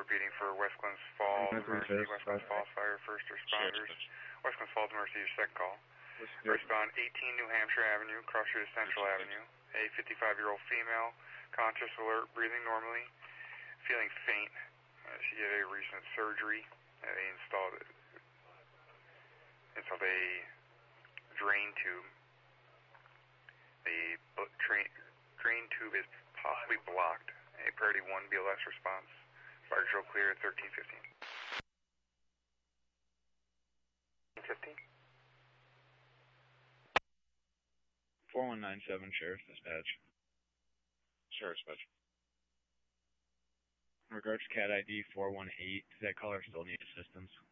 repeating for West Glens Falls, Mercy, West Glens Falls Fire, first responders. West Glens Falls, Mercy, your second call. Respond 18 New Hampshire Avenue, cross street to Central Avenue. A 55-year-old female, conscious, alert, breathing normally, feeling faint. She had a recent surgery. They installed a drain tube. The drain tube is possibly blocked. A priority 1 BLS response. Fire drill clear at 1315. 15. 4197, Sheriff Dispatch. Sheriff Dispatch. In regards to CAT ID 418, does that caller still need assistance?